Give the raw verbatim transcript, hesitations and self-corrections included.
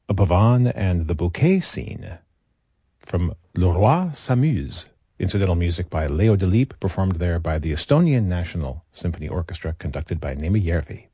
a Pavane and the Bouquet Scene from Le Roi s'amuse, incidental music by Leo Delibes, performed there by the Estonian National Symphony Orchestra, conducted by Neeme Järvi.